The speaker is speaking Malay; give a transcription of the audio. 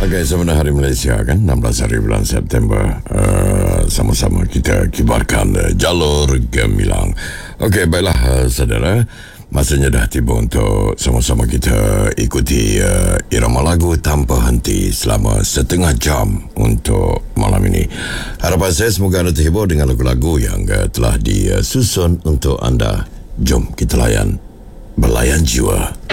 Okey, sebenarnya Hari Malaysia kan 16 hari bulan September. Sama-sama kita kibarkan jalur gemilang. Okey, baiklah saudara, masanya dah tiba untuk sama-sama kita ikuti irama lagu tanpa henti selama setengah jam untuk malam ini. Harapan saya semoga anda terhibur dengan lagu-lagu yang telah disusun untuk anda. Jom kita berlayan jiwa.